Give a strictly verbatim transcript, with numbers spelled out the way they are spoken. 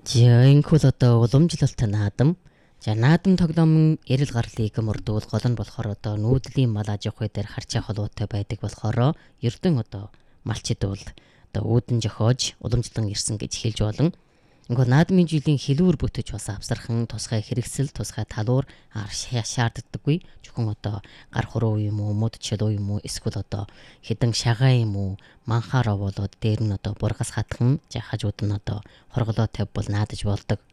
За энэ хөл одоо уламжлалт наадам. За наадам тоглоомын эрэл гарлыг мөрдүүл гол нь болохоор одоо нүүдлийн мал аж ахуй дээр харьцаа холбоотой байдаг болохоор ердөн одоо малчид бол одоо үүдэн жохоож уламжлан ирсэн гэж хэлж болно. Ингээд наадмын жилийн хэлүүр бүтэж бас авсархан тусгай хэрэгсэл тусгай талуур шаарддаггүй. Зөвхөн одоо гар хуруу юм уу, мод чөлөө юм уу, эсвэл одоо хідэн шагаа юм уу, манхаар овоолоод дээр нь одоо бургас хатхан за хажууд нь одоо хорголоо тавь бол наадаж болдог.